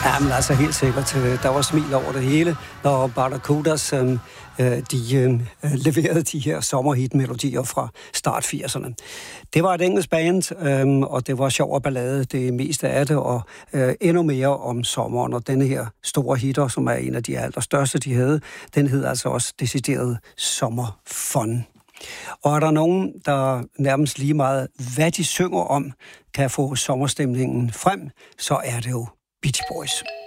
Ja, men altså helt sikkert. Der var smil over det hele, når Barracudas leverede de her sommerhit-melodier fra start 80'erne. Det var et engelsk band, og det var sjov og ballade det meste af det, og endnu mere om sommeren. Og denne her store hitter, som er en af de allerstørste, de havde, den hed altså også decideret Sommerfun. Og er der nogen, der nærmest lige meget, hvad de synger om, kan få sommerstemningen frem, så er det jo Beach Boys.